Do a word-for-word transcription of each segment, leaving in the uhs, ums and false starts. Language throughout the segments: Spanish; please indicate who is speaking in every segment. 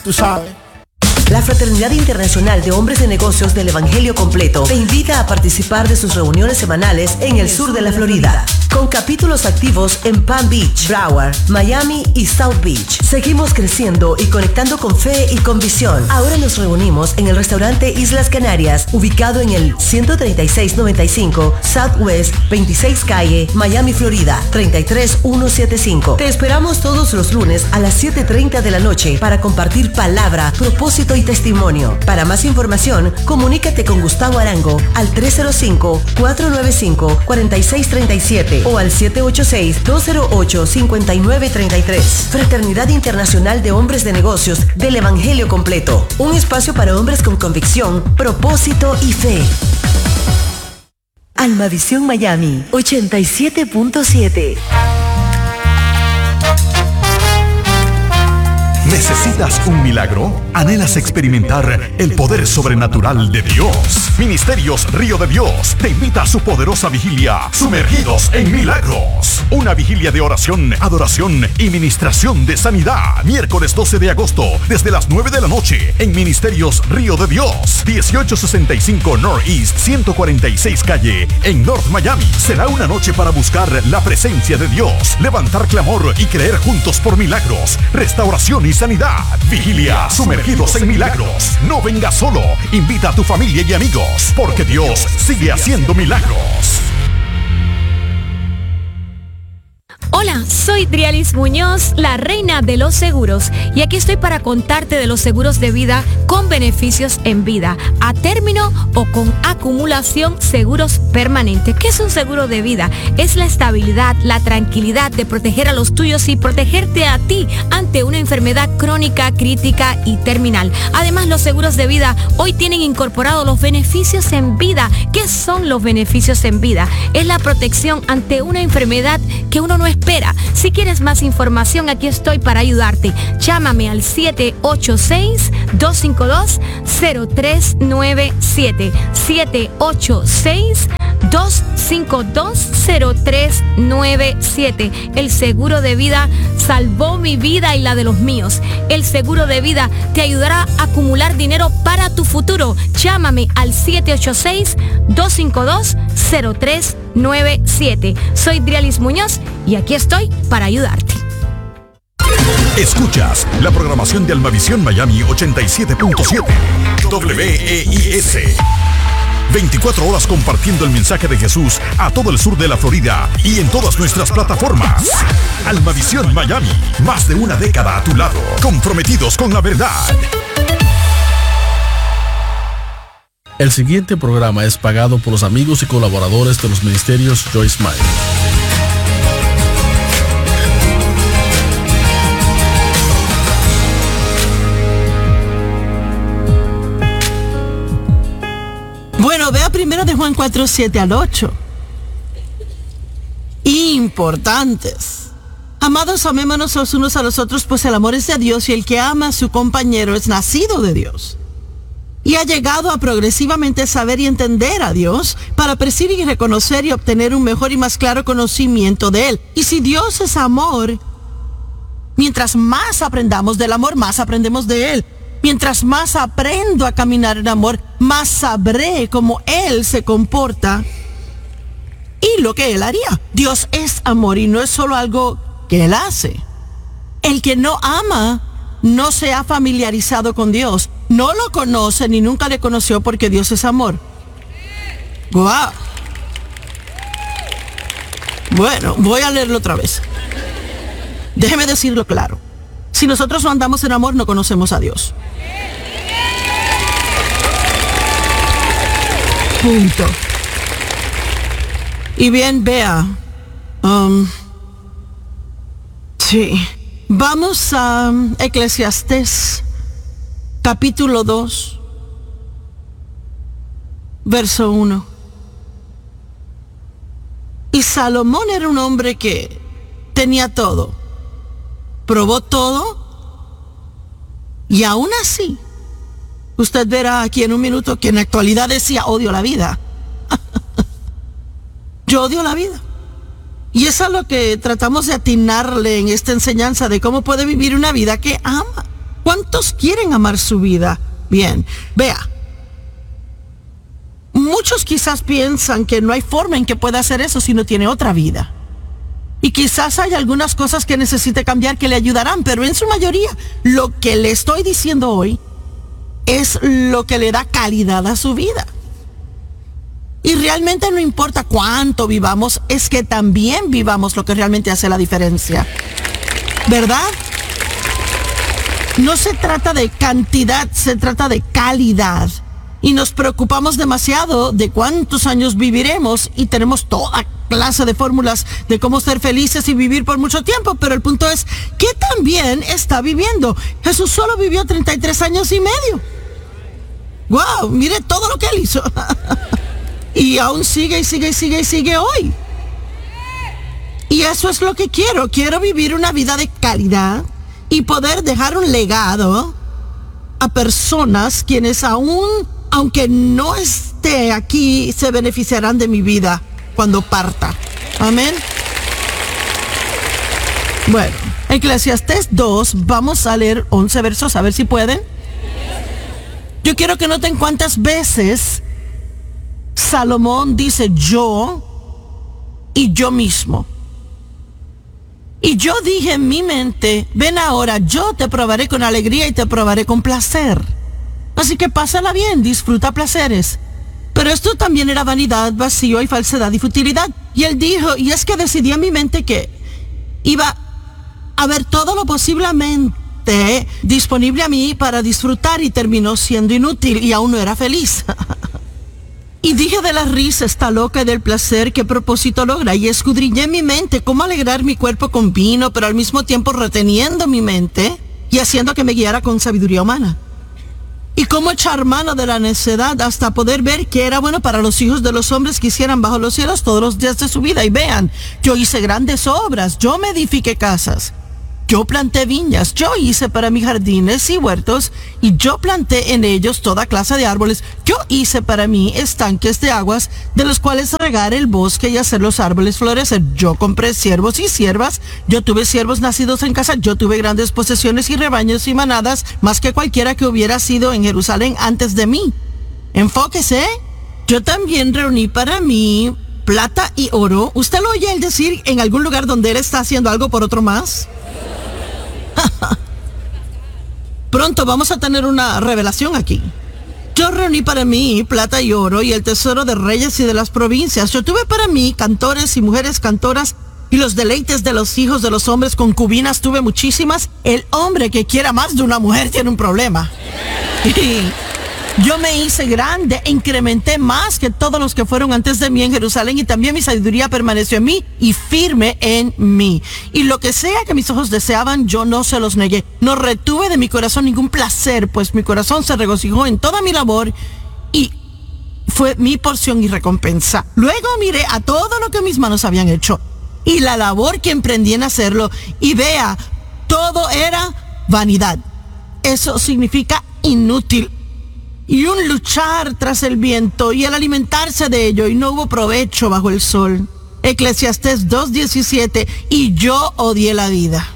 Speaker 1: tú sabes.
Speaker 2: La Fraternidad Internacional de Hombres de Negocios del Evangelio Completo te invita a participar de sus reuniones semanales en el sur de la Florida, con capítulos activos en Palm Beach, Broward, Miami y South Beach. Seguimos creciendo y conectando con fe y con visión. Ahora nos reunimos en el restaurante Islas Canarias, ubicado en el ciento treinta y seis noventa y cinco Southwest veintiséis Calle, Miami, Florida, treinta y tres mil ciento setenta y cinco. Te esperamos todos los lunes a las siete treinta de la noche para compartir palabra, propósito y testimonio. Para más información, comunícate con Gustavo Arango al tres cero cinco, cuatro nueve cinco, cuatro seis tres siete o al siete ocho seis, dos cero ocho, cinco nueve tres tres. Fraternidad Internacional de Hombres de Negocios del Evangelio Completo. Un espacio para hombres con convicción, propósito y fe. Almavisión Miami ochenta y siete punto siete.
Speaker 3: ¿Necesitas un milagro? ¿Anhelas experimentar el poder sobrenatural de Dios? Ministerios Río de Dios te invita a su poderosa vigilia, Sumergidos en Milagros. Una vigilia de oración, adoración y ministración de sanidad. Miércoles doce de agosto, desde las nueve de la noche, en Ministerios Río de Dios, dieciocho sesenta y cinco Northeast ciento cuarenta y seis Calle, en North Miami. Será una noche para buscar la presencia de Dios, levantar clamor y creer juntos por milagros, restauración y sanidad. Vigilia, Sumergidos en Milagros. No vengas solo, invita a tu familia y amigos, porque Dios sigue haciendo milagros.
Speaker 4: Hola, soy Drialis Muñoz, la reina de los seguros, y aquí estoy para contarte de los seguros de vida con beneficios en vida, a término o con acumulación, seguros permanentes. ¿Qué es un seguro de vida? Es la estabilidad, la tranquilidad de proteger a los tuyos y protegerte a ti ante una enfermedad crónica, crítica y terminal. Además, los seguros de vida hoy tienen incorporados los beneficios en vida. ¿Qué son los beneficios en vida? Es la protección ante una enfermedad que uno no espera. Si quieres más información, aquí estoy para ayudarte. Llámame al siete ocho seis, dos cinco dos, cero tres nueve siete. siete ocho seis, dos cinco dos, cero tres nueve siete. El seguro de vida salvó mi vida y la de los míos. El seguro de vida te ayudará a acumular dinero para tu futuro. Llámame al siete ocho seis, dos cinco dos, cero tres nueve siete. Soy Drialis Muñoz y aquí estoy para ayudarte.
Speaker 3: Escuchas la programación de Almavisión Miami ochenta y siete punto siete. W E I S. veinticuatro horas compartiendo el mensaje de Jesús a todo el sur de la Florida y en todas nuestras plataformas. Almavisión Miami, más de una década a tu lado, comprometidos con la verdad.
Speaker 5: El siguiente programa es pagado por los amigos y colaboradores de los ministerios Joyce Meyer.
Speaker 6: Bueno, vea primero de Juan cuatro, siete al ocho. Importantes. Amados, amémonos los unos a los otros, pues el amor es de Dios y el que ama a su compañero es nacido de Dios. Y ha llegado a progresivamente saber y entender a Dios para percibir y reconocer y obtener un mejor y más claro conocimiento de Él. Y si Dios es amor, mientras más aprendamos del amor, más aprendemos de Él. Mientras más aprendo a caminar en amor, más sabré cómo Él se comporta y lo que Él haría. Dios es amor y no es solo algo que Él hace. El que no ama no se ha familiarizado con Dios, no lo conoce ni nunca le conoció, porque Dios es amor. ¡Guau! Bueno, voy a leerlo otra vez. Déjeme decirlo claro. Si nosotros no andamos en amor, no conocemos a Dios. Punto. Y bien, vea. Um, sí. Vamos a Eclesiastés, capítulo dos, verso uno. Y Salomón era un hombre que tenía todo, probó todo, y aún así, usted verá aquí en un minuto que en la actualidad decía, odio la vida. Yo odio la vida. Y eso es lo que tratamos de atinarle en esta enseñanza de cómo puede vivir una vida que ama, ¿Cuántos quieren amar su vida? Bien, vea. Muchos quizás piensan que no hay forma en que pueda hacer eso si no tiene otra vida. Y quizás hay algunas cosas que necesite cambiar que le ayudarán, pero en su mayoría lo que le estoy diciendo hoy es lo que le da calidad a su vida. Y realmente no importa cuánto vivamos, es que también vivamos lo que realmente hace la diferencia. ¿Verdad? No se trata de cantidad, se trata de calidad. Y nos preocupamos demasiado de cuántos años viviremos y tenemos toda clase de fórmulas de cómo ser felices y vivir por mucho tiempo, pero el punto es, ¿qué tan bien está viviendo? Jesús solo vivió treinta y tres años y medio. ¡Wow! Mire todo lo que él hizo. Y aún sigue y sigue y sigue y sigue hoy. Y eso es lo que quiero. Quiero vivir una vida de calidad y poder dejar un legado a personas quienes aún, aunque no esté aquí, se beneficiarán de mi vida cuando parta. Amén. Bueno, Eclesiastés dos, vamos a leer once versos, a ver si pueden. Yo quiero que noten cuántas veces Salomón dice yo y yo mismo. Y yo dije en mi mente, ven ahora, yo te probaré con alegría y te probaré con placer. Así que pásala bien, disfruta placeres. Pero esto también era vanidad, vacío y falsedad y futilidad. Y él dijo, y es que decidí en mi mente que iba a ver todo lo posiblemente disponible a mí para disfrutar y terminó siendo inútil y aún no era feliz. Y dije de la risa está loca y del placer, ¿qué propósito logra? Y escudriñé en mi mente cómo alegrar mi cuerpo con vino, pero al mismo tiempo reteniendo mi mente y haciendo que me guiara con sabiduría humana. Y cómo echar mano de la necedad hasta poder ver que era bueno para los hijos de los hombres que hicieran bajo los cielos todos los días de su vida. Y vean, yo hice grandes obras, yo me edifiqué casas. Yo planté viñas, yo hice para mí jardines y huertos, y yo planté en ellos toda clase de árboles. Yo hice para mí estanques de aguas, de los cuales regar el bosque y hacer los árboles florecer. Yo compré siervos y siervas, yo tuve siervos nacidos en casa, yo tuve grandes posesiones y rebaños y manadas, más que cualquiera que hubiera sido en Jerusalén antes de mí. Enfóquese, yo también reuní para mí plata y oro. ¿Usted lo oye él decir en algún lugar donde él está haciendo algo por otro más? Pronto vamos a tener una revelación aquí. Yo reuní para mí plata y oro y el tesoro de reyes y de las provincias. Yo tuve para mí cantores y mujeres cantoras y los deleites de los hijos de los hombres. Concubinas tuve muchísimas. El hombre que quiera más de una mujer tiene un problema. Y yo me hice grande e incrementé más que todos los que fueron antes de mí en Jerusalén, y también mi sabiduría permaneció en mí y firme en mí. Y lo que sea que mis ojos deseaban, yo no se los negué. No retuve de mi corazón ningún placer, pues mi corazón se regocijó en toda mi labor y fue mi porción y recompensa. Luego miré a todo lo que mis manos habían hecho y la labor que emprendí en hacerlo, y vea, todo era vanidad. Eso significa inútil. Y un luchar tras el viento y el alimentarse de ello, y no hubo provecho bajo el sol. Eclesiastés dos diecisiete, y yo odié la vida.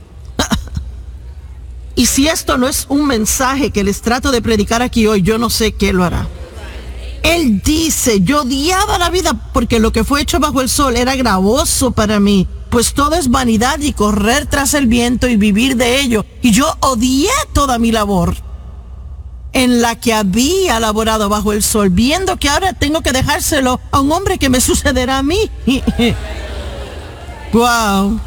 Speaker 6: Y si esto no es un mensaje que les trato de predicar aquí hoy, yo no sé qué lo hará. Él dice, yo odiaba la vida porque lo que fue hecho bajo el sol era gravoso para mí, pues todo es vanidad y correr tras el viento y vivir de ello. Y yo odié toda mi labor en la que había laborado bajo el sol, viendo que ahora tengo que dejárselo a un hombre que me sucederá a mí. Wow.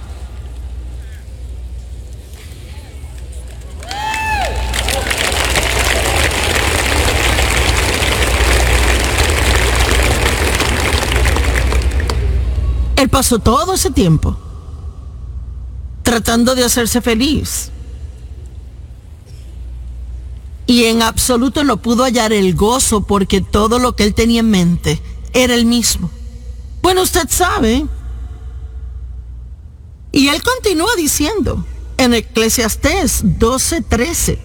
Speaker 6: Él pasó todo ese tiempo tratando de hacerse feliz. Y en absoluto no pudo hallar el gozo, porque todo lo que él tenía en mente era el mismo. Bueno, usted sabe. Y él continúa diciendo en Eclesiastés doce trece.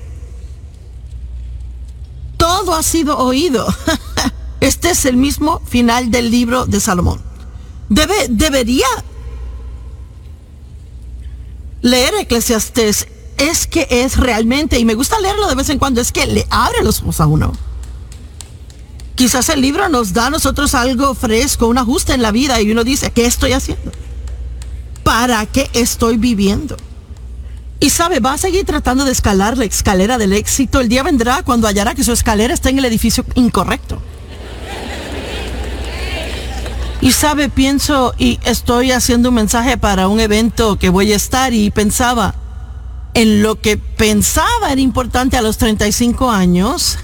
Speaker 6: Todo ha sido oído. Este es el mismo final del libro de Salomón. Debe, debería leer Eclesiastés es que es realmente, y me gusta leerlo de vez en cuando, es que le abre los ojos a uno. Quizás el libro nos da a nosotros algo fresco, un ajuste en la vida, y uno dice, ¿qué estoy haciendo? ¿Para qué estoy viviendo? Y sabe, va a seguir tratando de escalar la escalera del éxito. El día vendrá cuando hallará que su escalera está en el edificio incorrecto. Y sabe, pienso, y estoy haciendo un mensaje para un evento que voy a estar, y pensaba en lo que pensaba era importante a los treinta y cinco años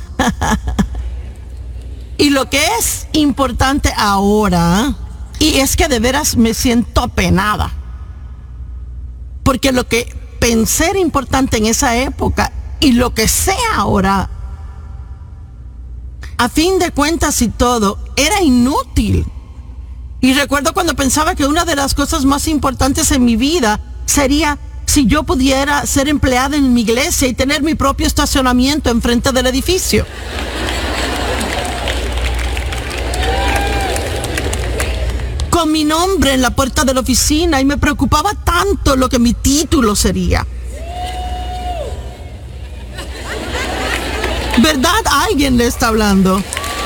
Speaker 6: y lo que es importante ahora. Y es que de veras me siento apenada, porque lo que pensé era importante en esa época y lo que sé ahora, a fin de cuentas y todo, era inútil. Y recuerdo cuando pensaba que una de las cosas más importantes en mi vida sería si yo pudiera ser empleada en mi iglesia y tener mi propio estacionamiento enfrente del edificio. Con mi nombre en la puerta de la oficina, y me preocupaba tanto lo que mi título sería. ¿Verdad? Alguien le está hablando.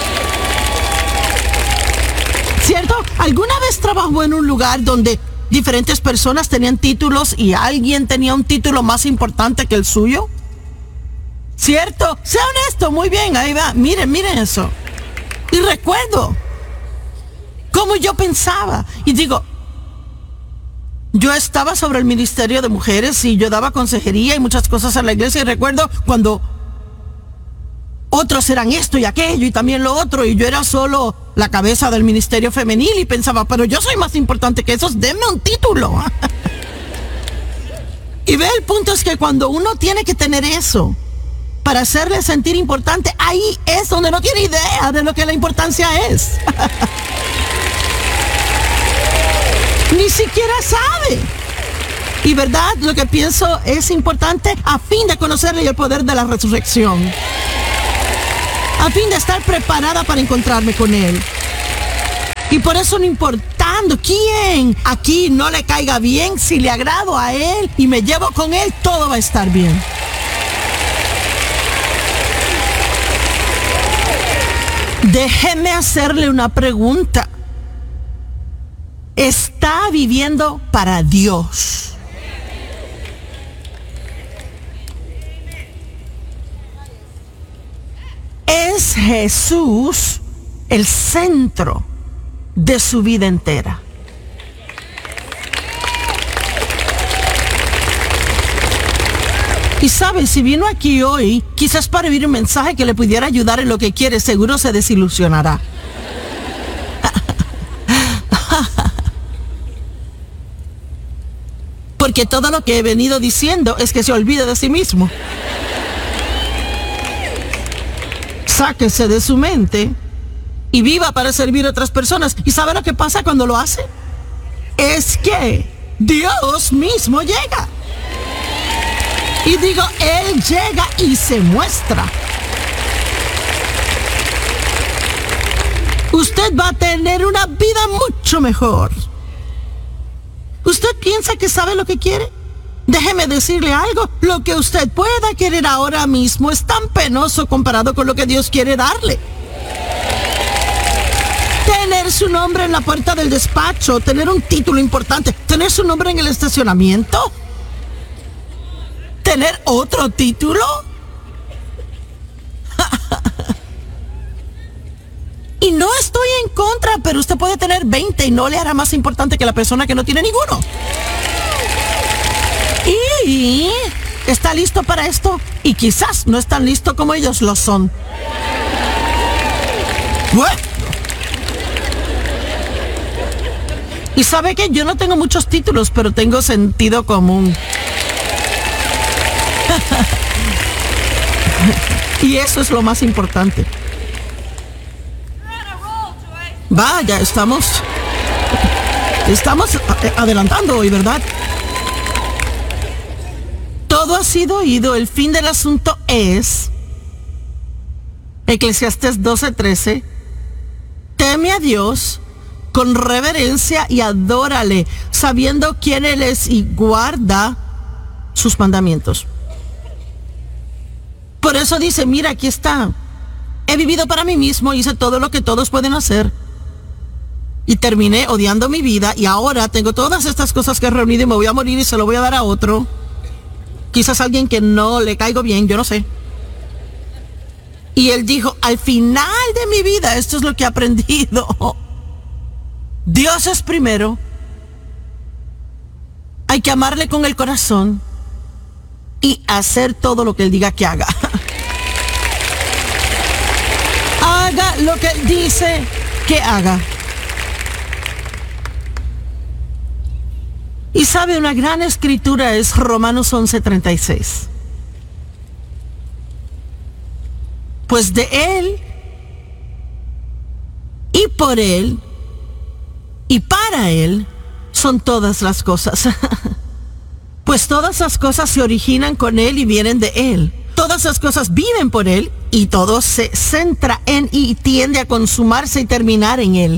Speaker 6: ¿Cierto? ¿Alguna vez trabajó en un lugar donde diferentes personas tenían títulos y alguien tenía un título más importante que el suyo? ¿Cierto? Sea honesto, muy bien, ahí va. Miren, miren eso. Y recuerdo cómo yo pensaba. Y digo, yo estaba sobre el ministerio de mujeres y yo daba consejería y muchas cosas en la iglesia. Y recuerdo cuando otros eran esto y aquello y también lo otro, y yo era solo la cabeza del ministerio femenil y pensaba, pero yo soy más importante que esos, denme un título. Y ve, el punto es que cuando uno tiene que tener eso para hacerle sentir importante, ahí es donde no tiene idea de lo que la importancia es. Ni siquiera sabe. Y verdad, lo que pienso es importante a fin de conocerle el poder de la resurrección, a fin de estar preparada para encontrarme con Él. Y por eso, no importando quién aquí no le caiga bien, si le agrado a Él y me llevo con Él, todo va a estar bien. Déjeme hacerle una pregunta. ¿Está viviendo para Dios? ¿Es Jesús el centro de su vida entera? Y sabe, si vino aquí hoy, quizás para oír un mensaje que le pudiera ayudar en lo que quiere, seguro se desilusionará. Porque todo lo que he venido diciendo es que se olvide de sí mismo. Sáquese de su mente y viva para servir a otras personas. ¿Y sabe lo que pasa cuando lo hace? Es que Dios mismo llega. Y digo, Él llega y se muestra. Usted va a tener una vida mucho mejor. ¿Usted piensa que sabe lo que quiere? Déjeme decirle algo, lo que usted pueda querer ahora mismo es tan penoso comparado con lo que Dios quiere darle. Tener su nombre en la puerta del despacho, tener un título importante, tener su nombre en el estacionamiento, tener otro título. Y no estoy en contra, pero usted puede tener veinte y no le hará más importante que la persona que no tiene ninguno. Y está listo para esto, y quizás no es tan listo como ellos lo son. Bueno. Y sabe que yo no tengo muchos títulos, pero tengo sentido común. Y eso es lo más importante. Vaya, estamos estamos adelantando hoy, ¿verdad? Todo ha sido oído. El fin del asunto es Eclesiastés doce trece. Teme a Dios con reverencia y adórale, sabiendo quién Él es, y guarda sus mandamientos. Por eso dice, mira, aquí está. He vivido para mí mismo, hice todo lo que todos pueden hacer. Y terminé odiando mi vida y ahora tengo todas estas cosas que he reunido y me voy a morir y se lo voy a dar a otro. Quizás a alguien que no le caigo bien, yo no sé. Y él dijo, al final de mi vida, esto es lo que he aprendido. Dios es primero. Hay que amarle con el corazón y hacer todo lo que él diga que haga. Haga lo que él dice que haga. Y sabe, una gran escritura es Romanos once treinta y seis. Pues de él y por él y para él son todas las cosas. Pues todas las cosas se originan con él y vienen de él. Todas las cosas viven por él y todo se centra en y tiende a consumarse y terminar en él.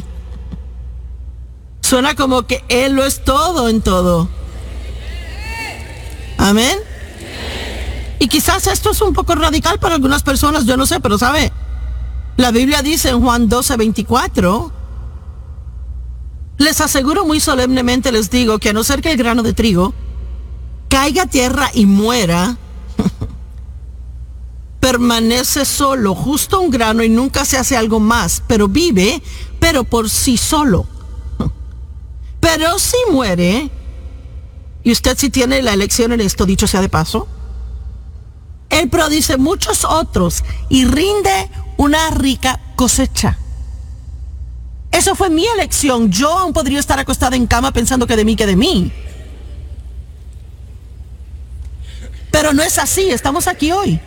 Speaker 6: Suena como que él lo es todo en todo. Amén. Y quizás esto es un poco radical para algunas personas, yo no sé, pero sabe, la Biblia dice en Juan doce veinticuatro, les aseguro muy solemnemente, les digo, que a no ser que el grano de trigo caiga a tierra y muera, permanece solo, justo un grano y nunca se hace algo más, pero vive, pero por sí solo. Pero si muere, y usted si tiene la elección en esto, dicho sea de paso, él produce muchos otros y rinde una rica cosecha. Eso fue mi elección. Yo aún podría estar acostada en cama pensando que de mí, que de mí. Pero no es así, estamos aquí hoy.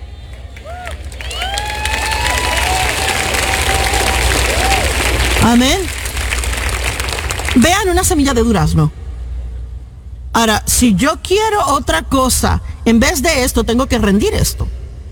Speaker 6: Amén. Vean una semilla de durazno. Ahora, si yo quiero otra cosa, en vez de esto, tengo que rendir esto.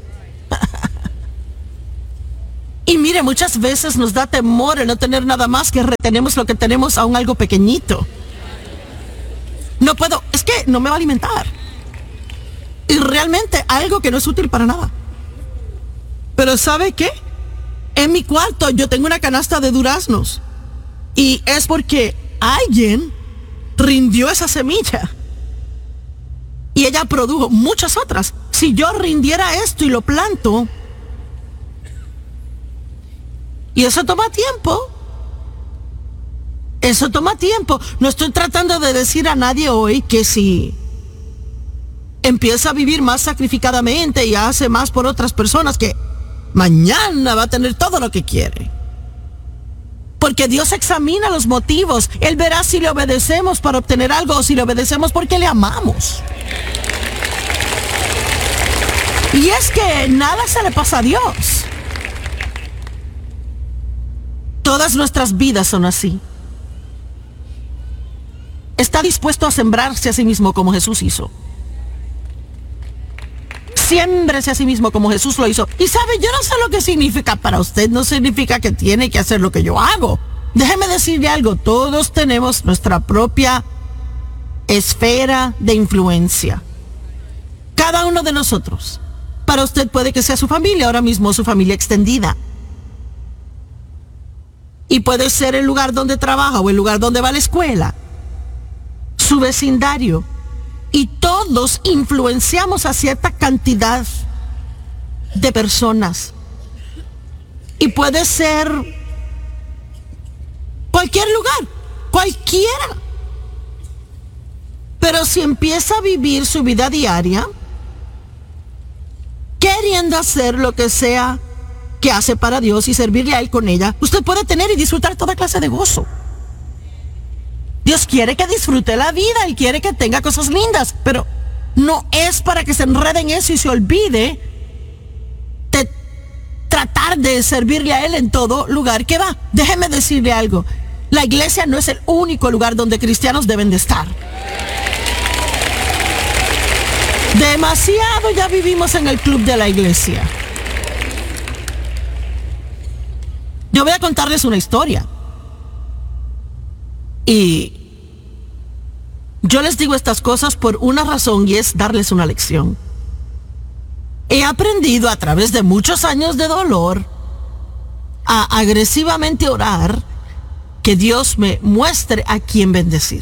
Speaker 6: Y mire, muchas veces nos da temor el no tener nada más, que retenemos lo que tenemos aún algo pequeñito. No puedo, es que no me va a alimentar. Y realmente algo que no es útil para nada. Pero ¿sabe qué? En mi cuarto yo tengo una canasta de duraznos. Y es porque alguien rindió esa semilla. Y ella produjo muchas otras. Si yo rindiera esto y lo planto, y eso toma tiempo. Eso toma tiempo. No estoy tratando de decir a nadie hoy que si empieza a vivir más sacrificadamente y hace más por otras personas, que mañana va a tener todo lo que quiere. Porque Dios examina los motivos. Él verá si le obedecemos para obtener algo o si le obedecemos porque le amamos. Y es que nada se le pasa a Dios. Todas nuestras vidas son así. Está dispuesto a sembrarse a sí mismo como Jesús hizo. Siémbrese a sí mismo como Jesús lo hizo. Y sabe, yo no sé lo que significa para usted. No significa que tiene que hacer lo que yo hago. Déjeme decirle algo. Todos tenemos nuestra propia esfera de influencia. Cada uno de nosotros. Para usted puede que sea su familia, ahora mismo su familia extendida. Y puede ser el lugar donde trabaja o el lugar donde va a la escuela. Su vecindario. Y todos influenciamos a cierta cantidad de personas. Y puede ser cualquier lugar, cualquiera. Pero si empieza a vivir su vida diaria queriendo hacer lo que sea que hace para Dios y servirle a Él con ella, usted puede tener y disfrutar toda clase de gozo. Dios quiere que disfrute la vida y quiere que tenga cosas lindas, pero no es para que se enrede en eso y se olvide de tratar de servirle a Él en todo lugar que va. Déjeme decirle algo, la iglesia no es el único lugar donde cristianos deben de estar. Demasiado ya vivimos en el club de la iglesia. Yo voy a contarles una historia. Y yo les digo estas cosas por una razón, y es darles una lección. he aprendido a través de muchos años de dolor a agresivamente orar que Dios me muestre a quién bendecir.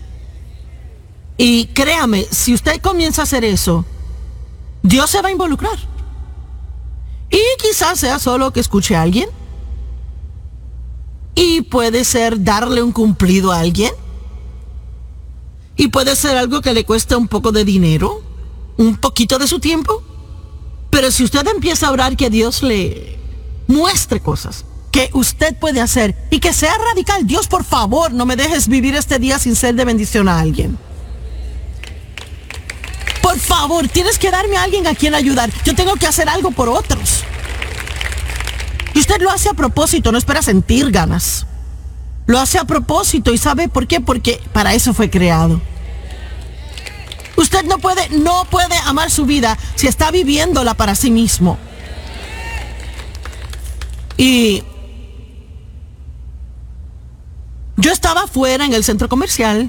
Speaker 6: Y créame, si usted comienza a hacer eso, Dios se va a involucrar. Y quizás sea solo que escuche a alguien. Y puede ser darle un cumplido a alguien. Y puede ser algo que le cueste un poco de dinero, un poquito de su tiempo. Pero si usted empieza a orar que Dios le muestre cosas que usted puede hacer y que sea radical, Dios, por favor, no me dejes vivir este día sin ser de bendición a alguien. Por favor, tienes que darme a alguien a quien ayudar. Yo tengo que hacer algo por otros. Y usted lo hace a propósito, no espera sentir ganas. Lo hace a propósito. ¿Y sabe por qué? Porque para eso fue creado. Usted no puede, no puede amar su vida si está viviéndola para sí mismo. Y yo estaba afuera en el centro comercial.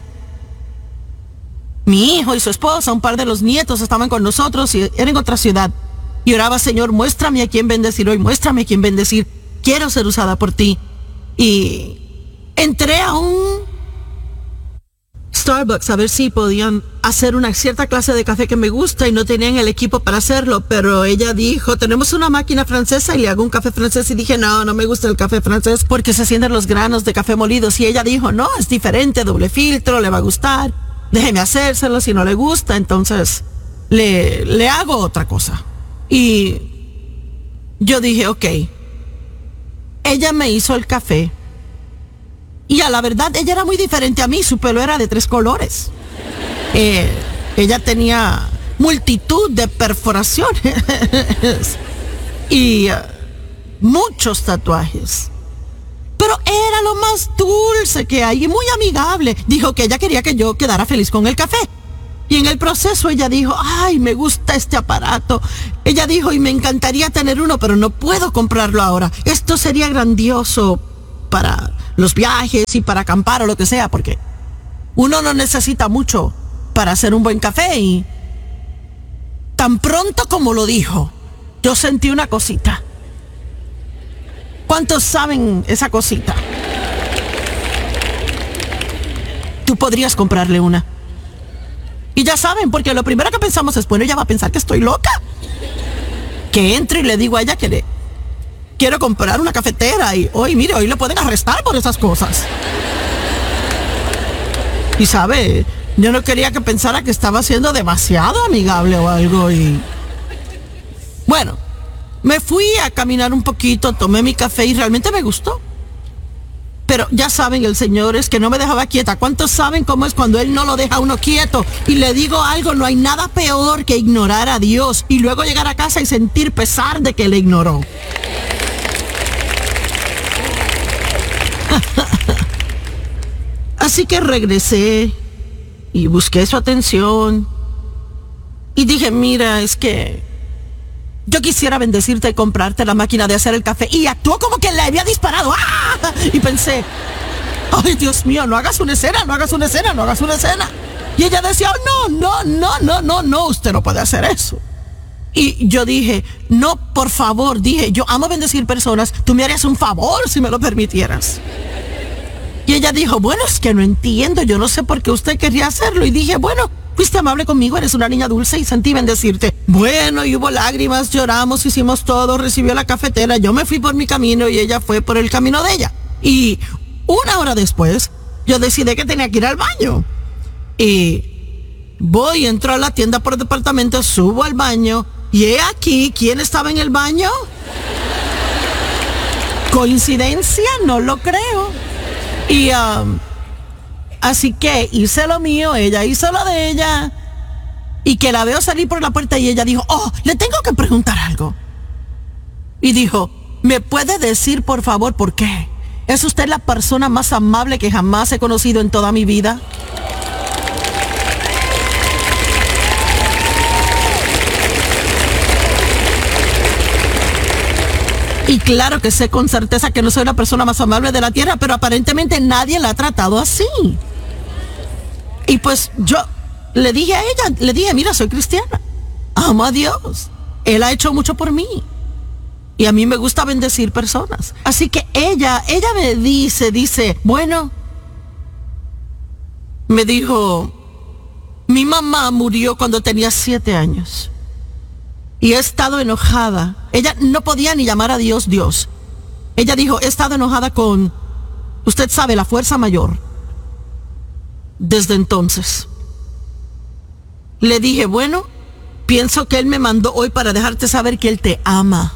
Speaker 6: Mi hijo y su esposa, un par de los nietos estaban con nosotros y era en otra ciudad. Y oraba, Señor, muéstrame a quién bendecir hoy, muéstrame a quién bendecir. Quiero ser usada por ti. Y entré a un Starbucks a ver si podían hacer una cierta clase de café que me gusta y no tenían el equipo para hacerlo. Pero ella dijo, tenemos una máquina francesa y le hago un café francés. Y dije, no, no me gusta el café francés porque se sienten los granos de café molidos. Y ella dijo, no, es diferente, doble filtro, le va a gustar. Déjeme hacérselo, si no le gusta, entonces le, le hago otra cosa. Y yo dije, ok. Ella me hizo el café. Y a la verdad, ella era muy diferente a mí. Su pelo era de tres colores. Eh, ella tenía multitud de perforaciones. y uh, muchos tatuajes. Pero era lo más dulce que hay y muy amigable. Dijo que ella quería que yo quedara feliz con el café. Y en el proceso ella dijo, ay, me gusta este aparato. Ella dijo, y me encantaría tener uno, pero no puedo comprarlo ahora. Esto sería grandioso para los viajes y para acampar o lo que sea, porque uno no necesita mucho para hacer un buen café. Y tan pronto como lo dijo, yo sentí una cosita. ¿Cuántos saben esa cosita? Tú podrías comprarle una. Y ya saben, porque lo primero que pensamos es, bueno, ella va a pensar que estoy loca. Que entre y le digo a ella que le quiero comprar una cafetera y hoy, mire, hoy le pueden arrestar por esas cosas. Y sabe, yo no quería que pensara que estaba siendo demasiado amigable o algo. Y bueno, me fui a caminar un poquito, tomé mi café y realmente me gustó. Pero ya saben, el Señor es que no me dejaba quieta. ¿Cuántos saben cómo es cuando Él no lo deja a uno quieto? Y le digo algo, no hay nada peor que ignorar a Dios y luego llegar a casa y sentir pesar de que le ignoró. Así que regresé y busqué su atención y dije, mira, es que yo quisiera bendecirte y comprarte la máquina de hacer el café. Y actuó como que le había disparado. ¡Ah! Y pensé, ay, Dios mío, no hagas una escena, no hagas una escena, no hagas una escena. Y ella decía, oh, no, no, no, no, no, no, usted no puede hacer eso. Y yo dije, no, por favor, dije, yo amo bendecir personas, tú me harías un favor si me lo permitieras. Y ella dijo, bueno, es que no entiendo, yo no sé por qué usted quería hacerlo. Y dije, bueno, fuiste amable conmigo, eres una niña dulce y sentí bendecirte. Bueno, y hubo lágrimas, lloramos, hicimos todo, recibió la cafetera, yo me fui por mi camino y ella fue por el camino de ella. Y una hora después, yo decidí que tenía que ir al baño. Y voy, entro a la tienda por departamento, subo al baño y he aquí, ¿quién estaba en el baño? ¿Coincidencia? No lo creo. Y um, así que hice lo mío, ella hizo lo de ella. Y que la veo salir por la puerta y ella dijo, oh, le tengo que preguntar algo. Y dijo, ¿me puede decir por favor por qué? ¿Es usted la persona más amable que jamás he conocido en toda mi vida? Y claro que sé con certeza que no soy la persona más amable de la tierra, pero aparentemente nadie la ha tratado así. Y pues yo le dije a ella, le dije, mira, soy cristiana, amo a Dios, Él ha hecho mucho por mí. Y a mí me gusta bendecir personas. Así que ella, ella me dice, dice, bueno, me dijo, mi mamá murió cuando tenía siete años. Y he estado enojada. Ella no podía ni llamar a Dios Dios. Ella dijo, he estado enojada con, usted sabe, la fuerza mayor. Desde entonces. Le dije, bueno, pienso que Él me mandó hoy para dejarte saber que Él te ama.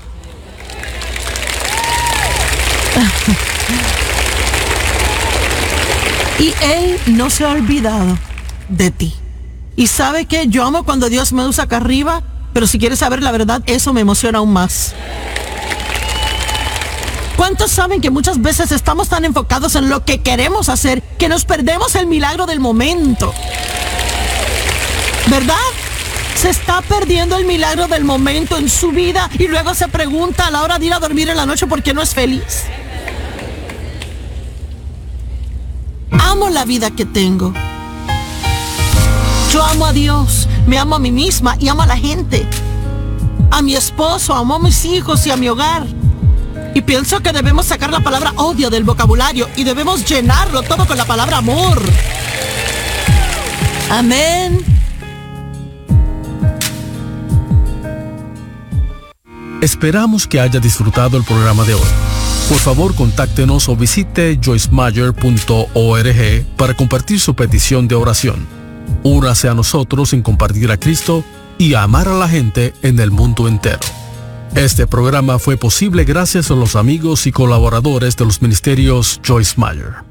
Speaker 6: Y Él no se ha olvidado de ti. Y sabe que yo amo cuando Dios me usa acá arriba, pero si quieres saber la verdad, eso me emociona aún más. ¿Cuántos saben que muchas veces estamos tan enfocados en lo que queremos hacer que nos perdemos el milagro del momento? ¿Verdad? Se está perdiendo el milagro del momento en su vida y luego se pregunta a la hora de ir a dormir en la noche por qué no es feliz. Amo la vida que tengo. Yo amo a Dios, me amo a mí misma y amo a la gente. A mi esposo, amo a mis hijos y a mi hogar. Y pienso que debemos sacar la palabra odio del vocabulario y debemos llenarlo todo con la palabra amor. Amén.
Speaker 5: Esperamos que haya disfrutado el programa de hoy. Por favor, contáctenos o visite joyce meyer punto org para compartir su petición de oración. Únase a nosotros en compartir a Cristo y a amar a la gente en el mundo entero. Este programa fue posible gracias a los amigos y colaboradores de los ministerios Joyce Meyer.